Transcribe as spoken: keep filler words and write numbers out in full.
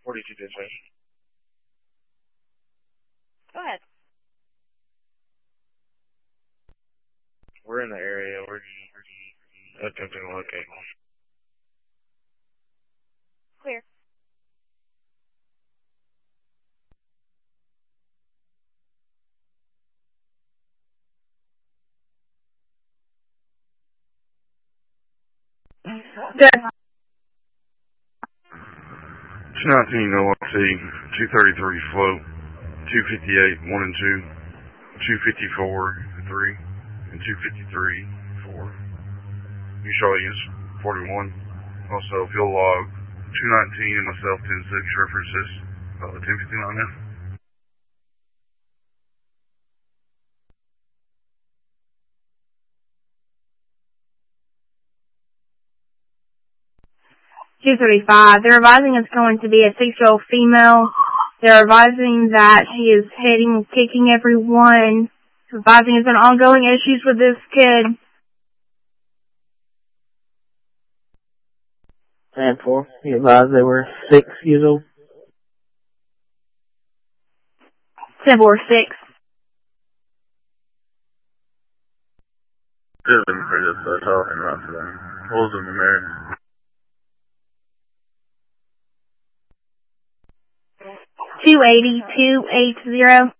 forty-two dispatch. Go ahead. We're in the area. We're attempting to locate. Clear. Good. two nineteen O R T, two thirty-three float, two fifty-eight, one and two, two fifty-four, three, and two fifty-three, four. You show use forty-one. Also, fuel log, two nineteen and myself, ten six, references, uh, ten fifty-nine now. two thirty-five. They're advising it's going to be a six-year-old female. They're advising that she is hitting, kicking everyone. They're advising there's been ongoing issues with this kid. And four. You advised they were six years old. ten four six. Good, for just uh, talking about them. What was the numeric? two eighty, two eighty.